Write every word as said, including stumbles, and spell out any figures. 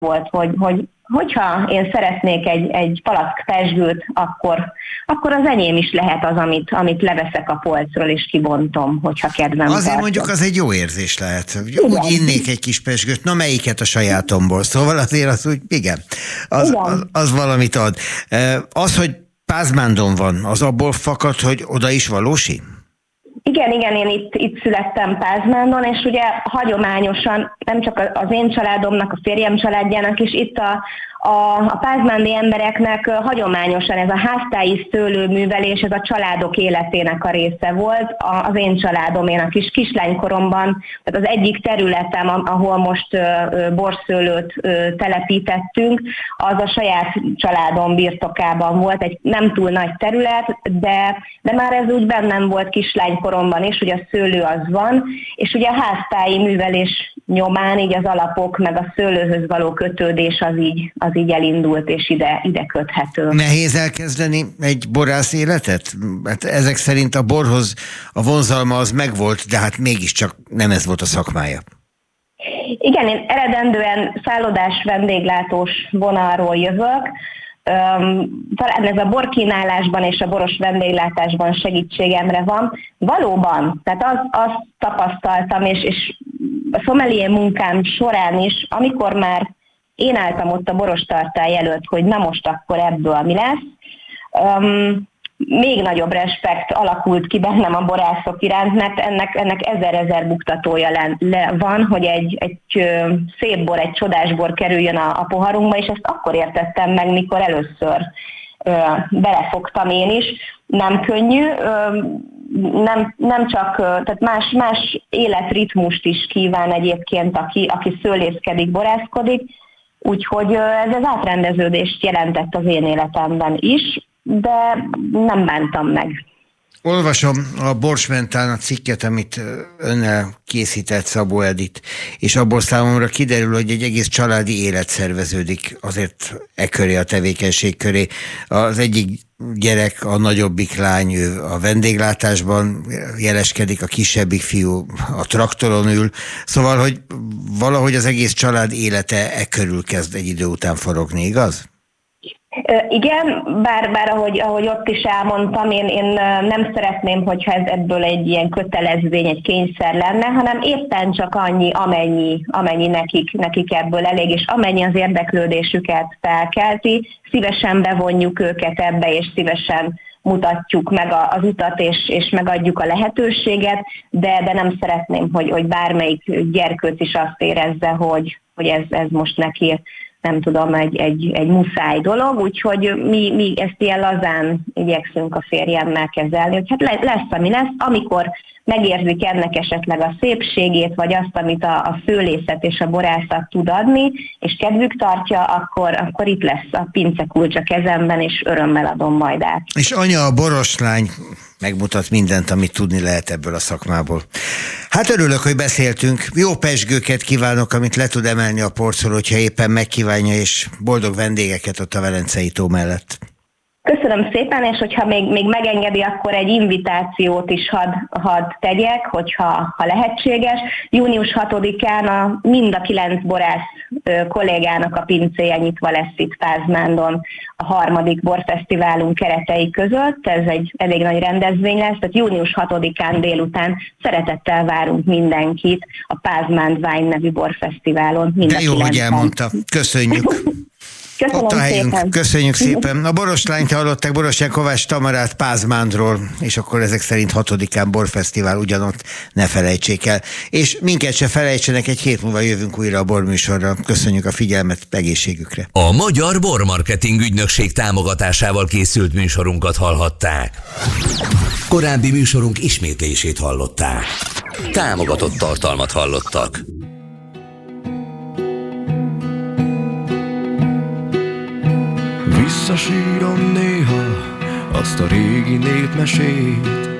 volt, hogy, hogy hogyha én szeretnék egy, egy palack pezsgőt, akkor, akkor az enyém is lehet az, amit, amit leveszek a polcról, és kibontom, hogyha kedvem Azért tartja. mondjuk az egy jó érzés lehet. Igen. Úgy innék egy kis pezsgőt, na melyiket a sajátomból. Szóval azért az úgy, igen, az, Igen. az, az valamit ad. Az, hogy Pázmándon van, az abból fakad, hogy oda is valósi? Igen, igen, én itt, itt születtem Pázmándon, és ugye hagyományosan nem csak az én családomnak, a férjem családjának is, itt a, a, a pázmándi embereknek hagyományosan ez a háztáji szőlőművelés, ez a családok életének a része volt. A, az én családom, én a kis kislánykoromban, tehát az egyik területem, ahol most uh, borszőlőt uh, telepítettünk, az a saját családom birtokában volt, egy nem túl nagy terület, de, de már ez úgy bennem volt kislánykoromban is, hogy a szőlő az van, és ugye a háztáji művelés nyomán így az alapok, meg a szőlőhöz való kötődés az így, az így elindult, és ide, ide köthető. Nehéz elkezdeni egy borász életet? Hát ezek szerint a borhoz a vonzalma az megvolt, de hát mégiscsak nem ez volt a szakmája. Igen, én eredendően szállodás vendéglátós vonalról jövök. Um, talán ez a borkínálásban és a boros vendéglátásban segítségemre van. Valóban, tehát az, azt tapasztaltam, és, és a sommelier munkám során is, amikor már én álltam ott a boros tartály előtt, hogy na most akkor ebből mi lesz, um, még nagyobb respekt alakult ki bennem a borászok iránt, mert ennek, ennek ezer-ezer buktatója le, le van, hogy egy, egy ö, szép bor, egy csodás bor kerüljön a, a poharunkba, és ezt akkor értettem meg, mikor először ö, belefogtam én is. Nem könnyű, ö, nem, nem csak, ö, tehát más, más életritmust is kíván egyébként, aki, aki szőlészkedik, borászkodik, úgyhogy ö, ez az átrendeződést jelentett az én életemben is, de nem bántam meg. Olvasom a Borsmentán a cikket, amit önnel készített Szabó Edith, és abból számomra kiderül, hogy egy egész családi élet szerveződik azért e köré, a tevékenység köré. Az egyik gyerek, a nagyobbik lány, ő a vendéglátásban jeleskedik, a kisebbik fiú a traktoron ül. Szóval, hogy valahogy az egész család élete e körül kezd egy idő után forogni, igaz? Igen, bár, bár ahogy, ahogy ott is elmondtam, én, én nem szeretném, hogyha ez ebből egy ilyen kötelezvény, egy kényszer lenne, hanem éppen csak annyi, amennyi, amennyi nekik, nekik ebből elég, és amennyi az érdeklődésüket felkelti, szívesen bevonjuk őket ebbe, és szívesen mutatjuk meg az utat, és, és megadjuk a lehetőséget, de, de nem szeretném, hogy, hogy bármelyik gyerkőc is azt érezze, hogy, hogy ez, ez most neki nem tudom, egy, egy, egy muszáj dolog, úgyhogy mi, mi ezt ilyen lazán igyekszünk a férjemmel kezelni, hogy hát lesz, ami lesz, amikor megérzik ennek esetleg a szépségét, vagy azt, amit a, a szőlészet és a borászat tud adni, és kedvük tartja, akkor, akkor itt lesz a pincekulcs a kezemben, és örömmel adom majd át. És anya, a boroslány megmutat mindent, amit tudni lehet ebből a szakmából. Hát örülök, hogy beszéltünk. Jó pezsgőket kívánok, amit le tud emelni a porcról, hogyha éppen megkívánja, és boldog vendégeket ott a Velencei tó mellett. Köszönöm szépen, és hogyha még, még megengedi, akkor egy invitációt is hadd had tegyek, hogyha ha lehetséges. június hatodikán a, mind a kilenc borász ö, kollégának a pincéje nyitva lesz itt Pázmándon a harmadik borfesztiválunk keretei között. Ez egy elég nagy rendezvény lesz, tehát június hatodikán délután szeretettel várunk mindenkit a Pázmánd Wine nevű borfesztiválon. De jó, hogy elmondta. Köszönjük. Köszönöm Ott a helyünk. szépen. Köszönjük szépen. A boroslányt hallották, Borostyán Kovács Tamarát Pázmándról, és akkor ezek szerint hatodikán borfesztivál ugyanott, ne felejtsék el. És minket se felejtsenek, egy hét múlva jövünk újra a borműsorra. Köszönjük a figyelmet, egészségükre. A Magyar Bormarketing Ügynökség támogatásával készült műsorunkat hallhatták. Korábbi műsorunk ismétlését hallották. Támogatott tartalmat hallottak. Visszasírom néha azt a régi népmesét,